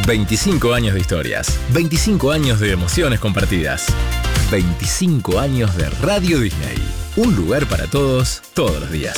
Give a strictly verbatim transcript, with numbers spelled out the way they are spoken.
veinticinco años de historias, veinticinco años de emociones compartidas, veinticinco años de Radio Disney. Un lugar para todos, todos los días.